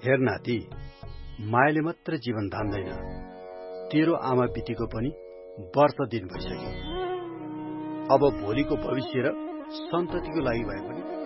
हेर नाति, मायाले मात्र जीवन धान्दैन, तेरो आमा बितेको पनि वर्ष दिन भइसक्यो। अब भोलिको भविष्य र सन्ततिको लागि भए पनि